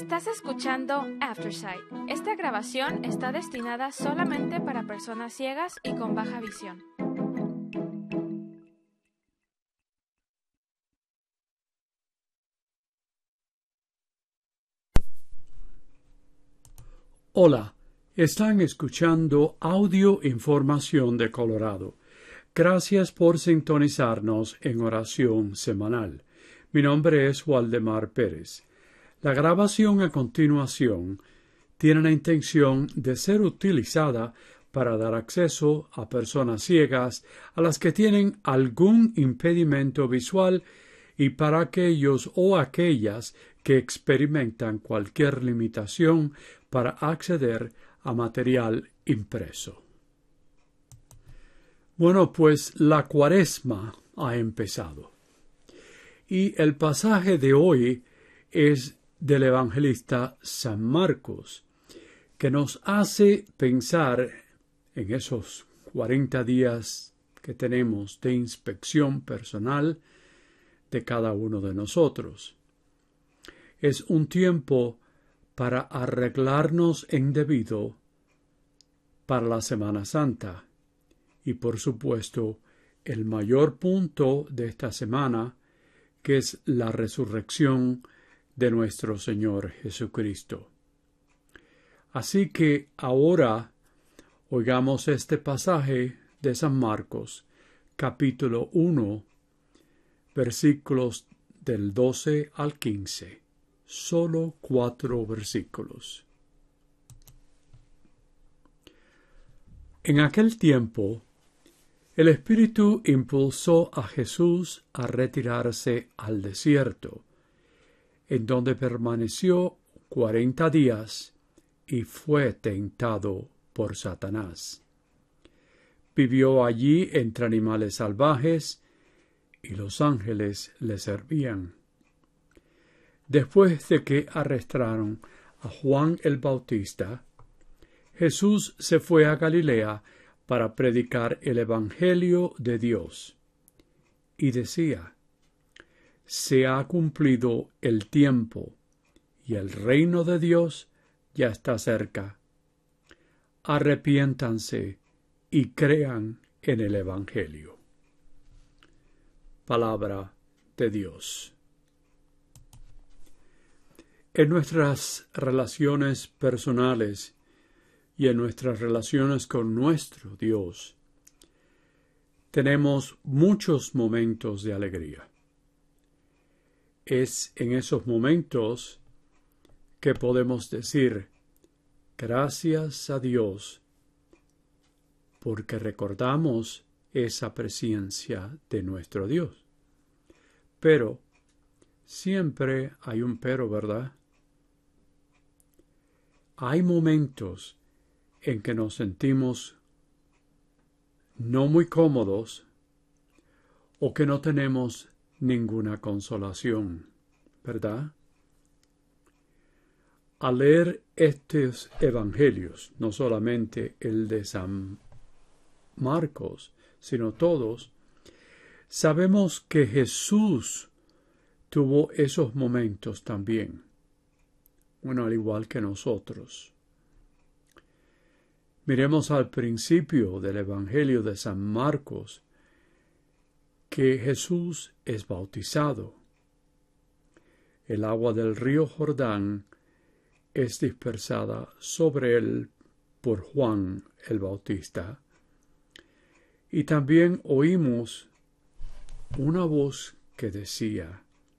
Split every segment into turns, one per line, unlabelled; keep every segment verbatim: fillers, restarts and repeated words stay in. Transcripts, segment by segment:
Estás escuchando Aftersight. Esta grabación está destinada solamente para personas ciegas y con baja visión.
Hola, están escuchando Audio Información de Colorado. Gracias por sintonizarnos en oración semanal. Mi nombre es Waldemar Pérez. La grabación a continuación tiene la intención de ser utilizada para dar acceso a personas ciegas a las que tienen algún impedimento visual y para aquellos o aquellas que experimentan cualquier limitación para acceder a material impreso. Bueno, pues la Cuaresma ha empezado. Y el pasaje de hoy es del evangelista San Marcos, que nos hace pensar en esos cuarenta días que tenemos de inspección personal de cada uno de nosotros. Es un tiempo para arreglarnos en debido para la Semana Santa. Y por supuesto, el mayor punto de esta semana, que es la resurrección de nuestro Señor Jesucristo. Así que ahora oigamos este pasaje de San Marcos, capítulo uno, versículos del doce al quince. Solo cuatro versículos. En aquel tiempo, el Espíritu impulsó a Jesús a retirarse al desierto, en donde permaneció cuarenta días y fue tentado por Satanás. Vivió allí entre animales salvajes y los ángeles le servían. Después de que arrestaron a Juan el Bautista, Jesús se fue a Galilea para predicar el Evangelio de Dios. Y decía: se ha cumplido el tiempo, y el reino de Dios ya está cerca. Arrepiéntanse y crean en el Evangelio. Palabra de Dios. En nuestras relaciones personales y en nuestras relaciones con nuestro Dios, tenemos muchos momentos de alegría. Es en esos momentos que podemos decir: gracias a Dios, porque recordamos esa presencia de nuestro Dios. Pero siempre hay un pero, ¿verdad? Hay momentos en que nos sentimos no muy cómodos o que no tenemos ninguna consolación, ¿verdad? Al leer estos evangelios, no solamente el de San Marcos, sino todos, sabemos que Jesús tuvo esos momentos también, bueno, al igual que nosotros. Miremos al principio del Evangelio de San Marcos que Jesús es bautizado. El agua del río Jordán es dispersada sobre él por Juan el Bautista. Y también oímos una voz que decía: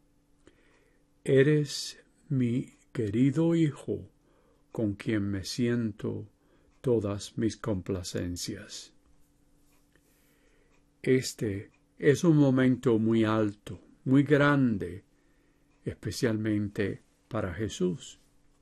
eres mi querido Hijo, con quien me siento todas mis complacencias. Este es un momento muy alto, muy grande, especialmente para Jesús.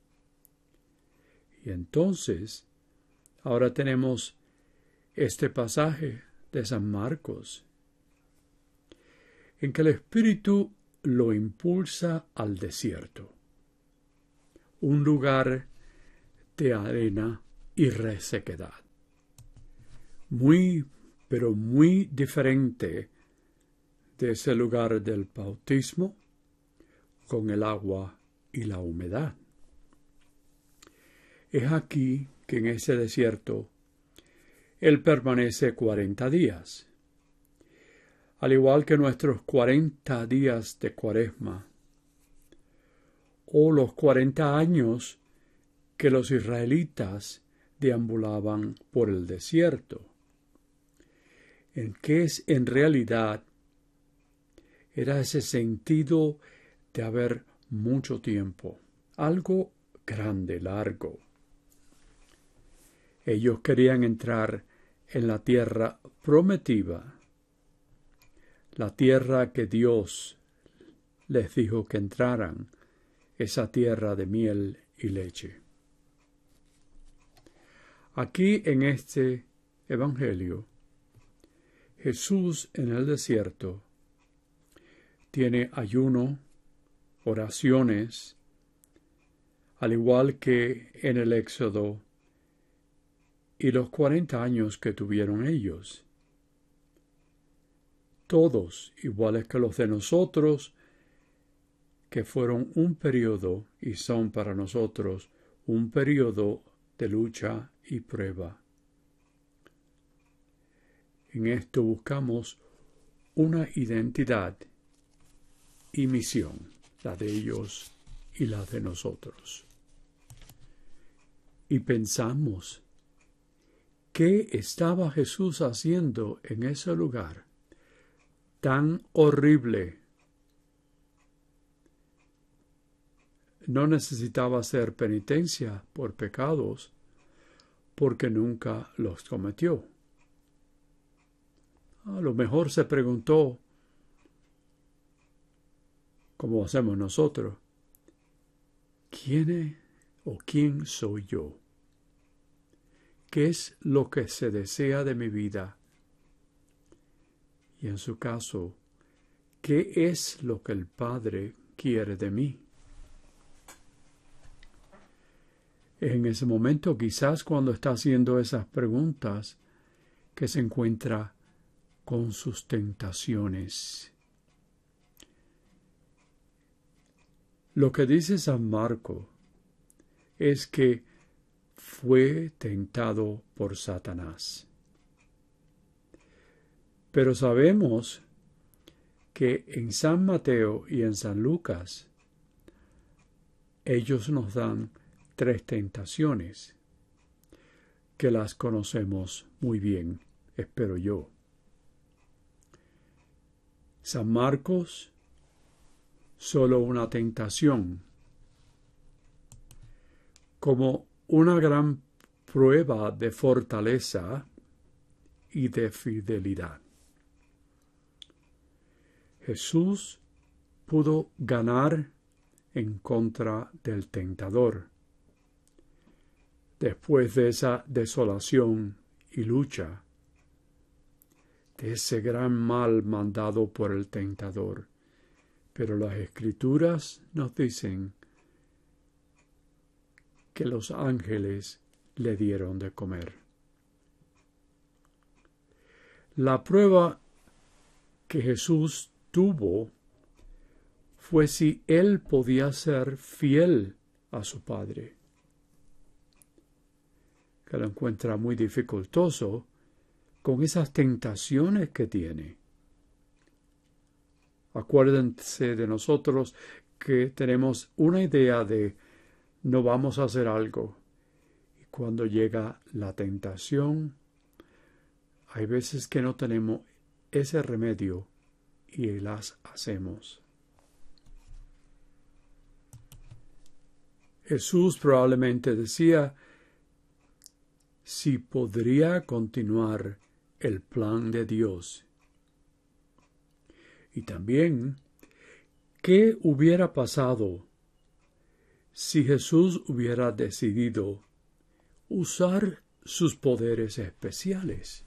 Y entonces, ahora tenemos este pasaje de San Marcos, en que el Espíritu lo impulsa al desierto, un lugar de arena y resequedad, muy, pero muy diferente de ese lugar del bautismo con el agua y la humedad. Es aquí que en ese desierto Él permanece cuarenta días. Al igual que nuestros cuarenta días de Cuaresma, o los cuarenta años que los israelitas deambulaban por el desierto, en que es en realidad era ese sentido de haber mucho tiempo, algo grande, largo. Ellos querían entrar en la tierra prometida, la tierra que Dios les dijo que entraran, esa tierra de miel y leche. Aquí en este Evangelio, Jesús en el desierto tiene ayuno, oraciones, al igual que en el Éxodo y los cuarenta años que tuvieron ellos. Todos iguales que los de nosotros, que fueron un periodo y son para nosotros un periodo de lucha y prueba. En esto buscamos una identidad y misión, la de ellos y la de nosotros. Y pensamos, ¿qué estaba Jesús haciendo en ese lugar tan horrible? No necesitaba hacer penitencia por pecados, porque nunca los cometió. A lo mejor se preguntó, como hacemos nosotros, ¿quién es o quién soy yo? ¿Qué es lo que se desea de mi vida? Y en su caso, ¿qué es lo que el Padre quiere de mí? En ese momento, quizás cuando está haciendo esas preguntas, que se encuentra con sus tentaciones. Lo que dice San Marcos es que fue tentado por Satanás. Pero sabemos que en San Mateo y en San Lucas ellos nos dan tres tentaciones que las conocemos muy bien, espero yo. San Marcos, solo una tentación, como una gran prueba de fortaleza y de fidelidad. Jesús pudo ganar en contra del tentador. Después de esa desolación y lucha, de ese gran mal mandado por el tentador. Pero las Escrituras nos dicen que los ángeles le dieron de comer. La prueba que Jesús tuvo fue si él podía ser fiel a su Padre, que lo encuentra muy dificultoso con esas tentaciones que tiene. Acuérdense de nosotros que tenemos una idea de no vamos a hacer algo. Y cuando llega la tentación, hay veces que no tenemos ese remedio y las hacemos. Jesús probablemente decía si podría continuar el plan de Dios. Y también, ¿qué hubiera pasado si Jesús hubiera decidido usar sus poderes especiales?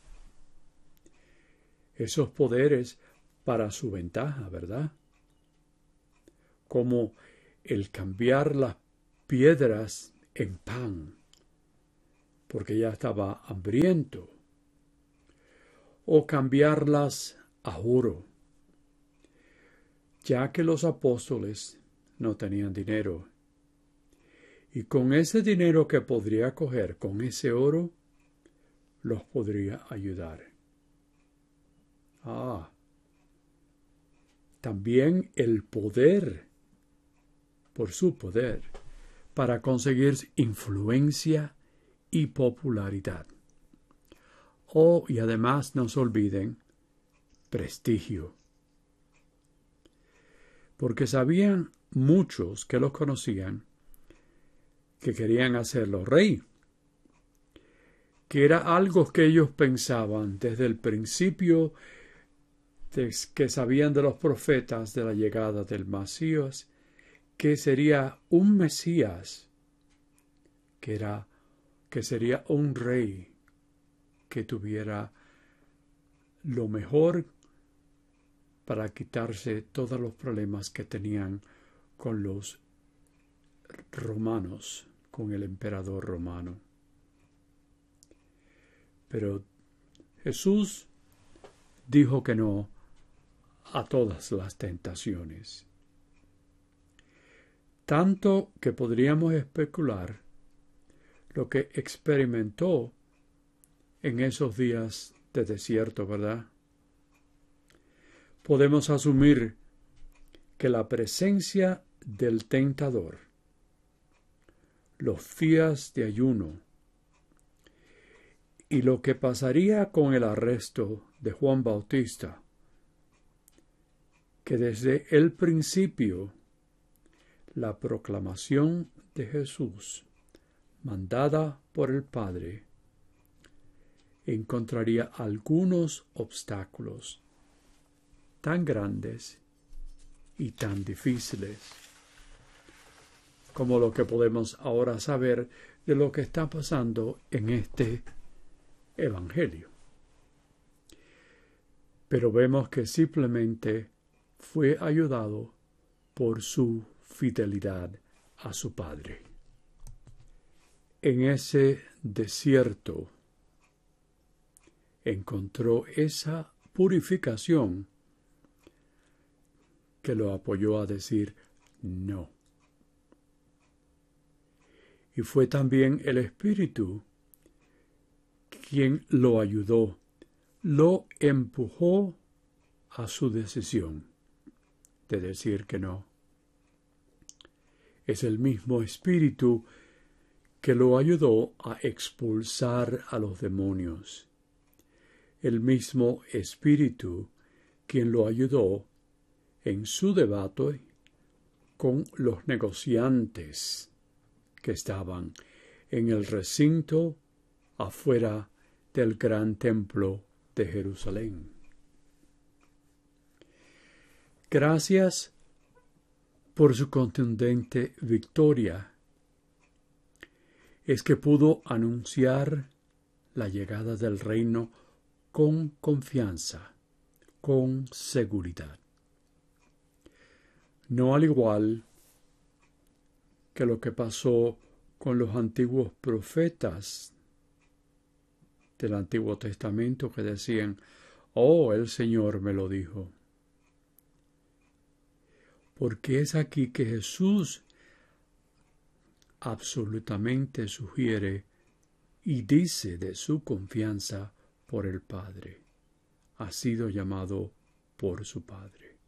Esos poderes para su ventaja, ¿verdad? Como el cambiar las piedras en pan, porque ya estaba hambriento, o cambiarlas a oro, ya que los apóstoles no tenían dinero, Y con ese dinero que podría coger, con ese oro, los podría ayudar. Ah, también el poder, por su poder, para conseguir influencia y popularidad. Oh, y además no se olviden, prestigio. Porque sabían muchos que los conocían que querían hacerlo rey, que era algo que ellos pensaban desde el principio, que sabían de los profetas de la llegada del Mesías, que sería un Mesías, que era que sería un rey que tuviera lo mejor para quitarse todos los problemas que tenían con los romanos, con el emperador romano. Pero Jesús dijo que no a todas las tentaciones. Tanto que podríamos especular lo que experimentó en esos días de desierto, ¿verdad? Podemos asumir que la presencia del tentador, los días de ayuno y lo que pasaría con el arresto de Juan Bautista, que desde el principio la proclamación de Jesús, mandada por el Padre, encontraría algunos obstáculos tan grandes y tan difíciles como lo que podemos ahora saber de lo que está pasando en este Evangelio. Pero vemos que simplemente fue ayudado por su fidelidad a su Padre. En ese desierto encontró esa purificación que lo apoyó a decir no. Y fue también el Espíritu quien lo ayudó, lo empujó a su decisión de decir que no. Es el mismo Espíritu que lo ayudó a expulsar a los demonios. El mismo Espíritu quien lo ayudó en su debate con los negociantes que estaban en el recinto afuera del gran templo de Jerusalén. Gracias por su contundente victoria, es que pudo anunciar la llegada del reino con confianza, con seguridad. No al igual que lo que pasó con los antiguos profetas del Antiguo Testamento que decían, oh, el Señor me lo dijo. Porque es aquí que Jesús absolutamente sugiere y dice de su confianza por el Padre. Ha sido llamado por su Padre.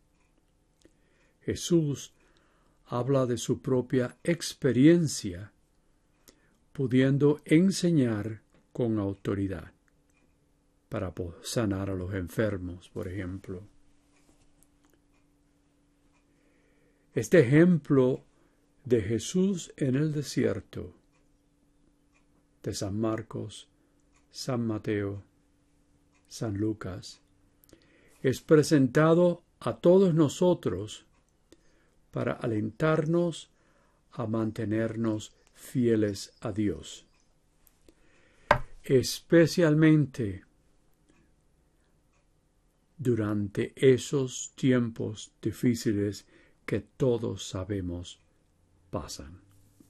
Jesús habla de su propia experiencia, pudiendo enseñar con autoridad para sanar a los enfermos, por ejemplo. Este ejemplo de Jesús en el desierto, de San Marcos, San Mateo, San Lucas, es presentado a todos nosotros para alentarnos a mantenernos fieles a Dios, especialmente durante esos tiempos difíciles que todos sabemos pasan.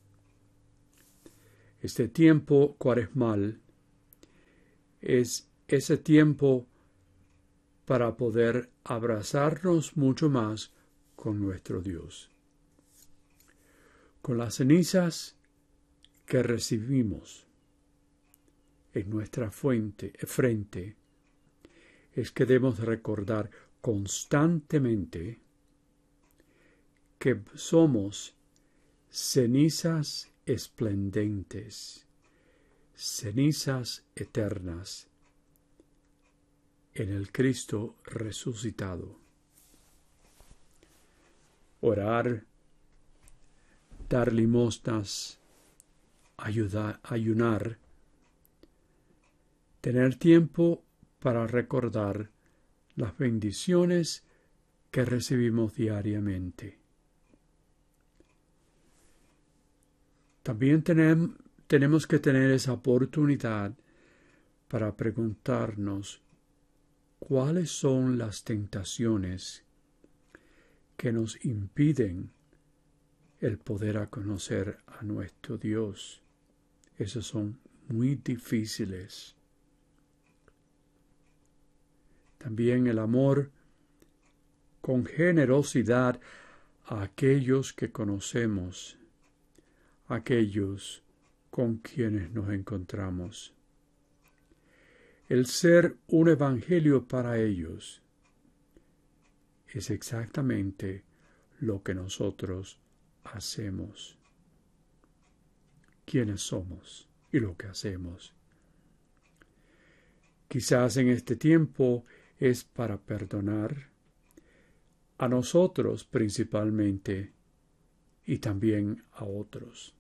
Este tiempo cuaresmal es ese tiempo para poder abrazarnos mucho más con nuestro Dios. Con las cenizas que recibimos en nuestra fuente, frente, es que debemos recordar constantemente que somos cenizas esplendentes, cenizas eternas en el Cristo resucitado. Orar, dar limosnas, ayudar, ayunar, tener tiempo para recordar las bendiciones que recibimos diariamente. También tenemos, tenemos que tener esa oportunidad para preguntarnos cuáles son las tentaciones que nos impiden el poder a conocer a nuestro Dios. Esos son muy difíciles. También el amor con generosidad a aquellos que conocemos, aquellos con quienes nos encontramos. El ser un evangelio para ellos es exactamente lo que nosotros hacemos, quiénes somos y lo que hacemos. Quizás en este tiempo es para perdonar a nosotros principalmente y también a otros.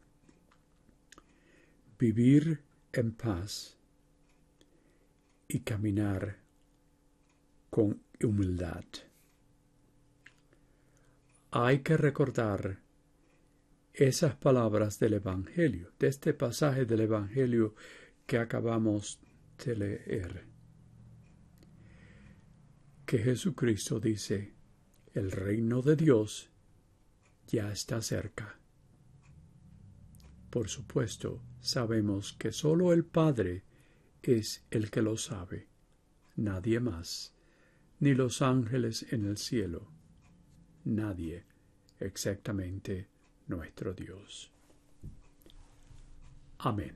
Vivir en paz y caminar con humildad. Hay que recordar esas palabras del Evangelio, de este pasaje del Evangelio que acabamos de leer, que Jesucristo dice: el reino de Dios ya está cerca. Por supuesto, sabemos que solo el Padre es el que lo sabe, nadie más, ni los ángeles en el cielo, nadie, exactamente nuestro Dios. Amén.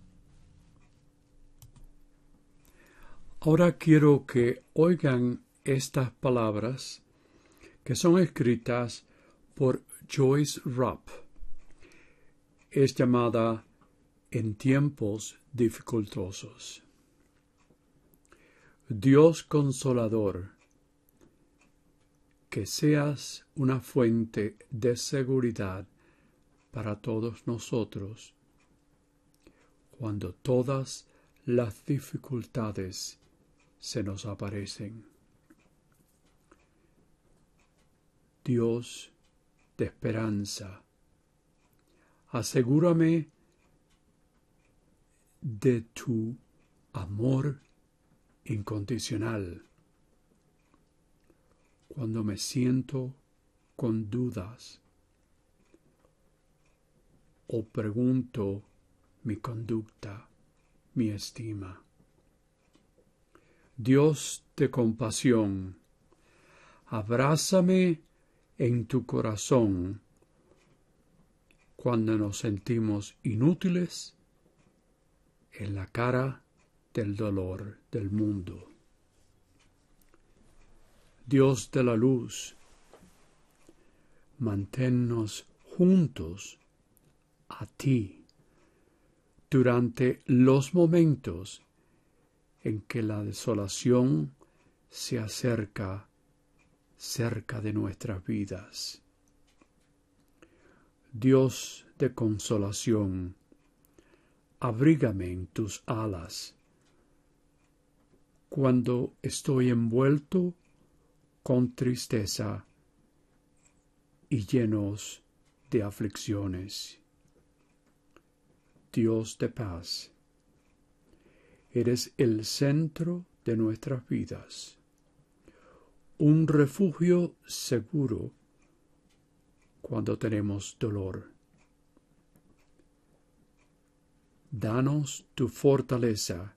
Ahora quiero que oigan estas palabras que son escritas por Joyce Rupp. Es llamada En tiempos dificultosos. Dios consolador, que seas una fuente de seguridad para todos nosotros cuando todas las dificultades se nos aparecen. Dios de esperanza, asegúrame de tu amor incondicional cuando me siento con dudas o pregunto mi conducta, mi estima. Dios de compasión, abrázame en tu corazón cuando nos sentimos inútiles en la cara del dolor del mundo. Dios de la luz, manténnos juntos a ti durante los momentos en que la desolación se acerca cerca de nuestras vidas. Dios de consolación, abrígame en tus alas cuando estoy envuelto con tristeza y llenos de aflicciones. Dios de paz, eres el centro de nuestras vidas, un refugio seguro cuando tenemos dolor. Danos tu fortaleza